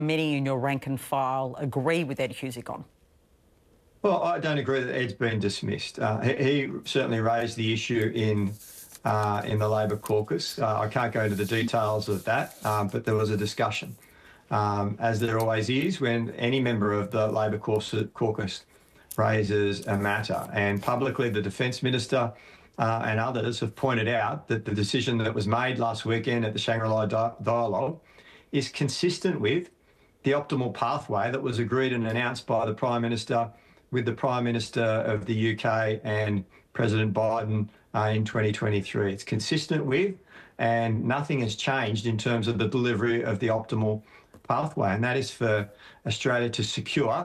many in your rank and file agree with Ed Husic on? Well, I don't agree that Ed's been dismissed. He certainly raised the issue in the Labor caucus. I can't go into the details of that, but there was a discussion, as there always is when any member of the Labor caucus raises a matter. And publicly, the Defence Minister and others have pointed out that the decision that was made last weekend at the Shangri-La Dialogue is consistent with the optimal pathway that was agreed and announced by the Prime Minister with the Prime Minister of the UK and President Biden in 2023. It's consistent with, and nothing has changed in terms of the delivery of the optimal pathway, and that is for Australia to secure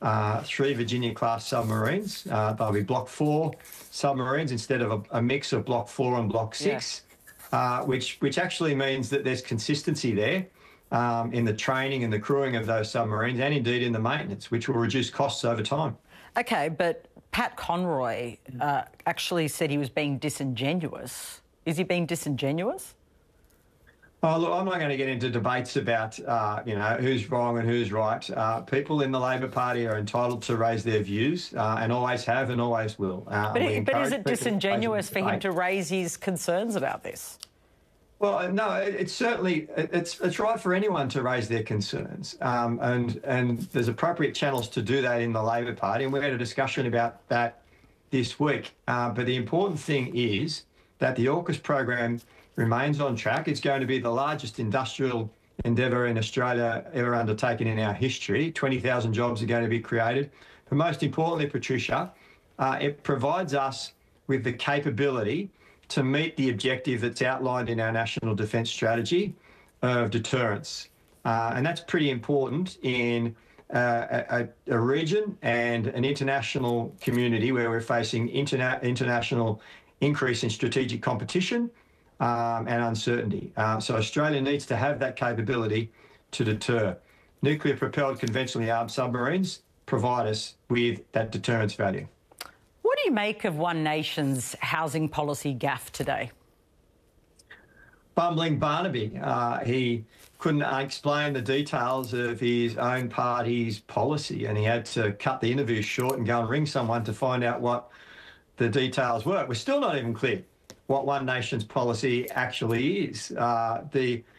3 Virginia-class submarines. They'll be Block 4 submarines instead of a mix of Block 4 and Block 6, which actually means that there's consistency there in the training and the crewing of those submarines, and indeed in the maintenance, which will reduce costs over time. OK, but Pat Conroy actually said he was being disingenuous. Is he being disingenuous? Oh, look, I'm not going to get into debates about, who's wrong and who's right. People in the Labor Party are entitled to raise their views and always have and always will. But is it disingenuous for him to raise his concerns about this? Well, no, it's certainly, it's right for anyone to raise their concerns. And there's appropriate channels to do that in the Labor Party. And we had a discussion about that this week. But the important thing is that the AUKUS program remains on track. It's going to be the largest industrial endeavour in Australia ever undertaken in our history. 20,000 jobs are going to be created. But most importantly, Patricia, it provides us with the capability to meet the objective that's outlined in our National Defence Strategy of deterrence. And that's pretty important in a region and an international community where we're facing international increase in strategic competition and uncertainty. So Australia needs to have that capability to deter. Nuclear-propelled conventionally armed submarines provide us with that deterrence value. What do you make of One Nation's housing policy gaffe today? Bumbling Barnaby. He couldn't explain the details of his own party's policy, and he had to cut the interview short and go and ring someone to find out what the details were. We're still not even clear what One Nation's policy actually is. The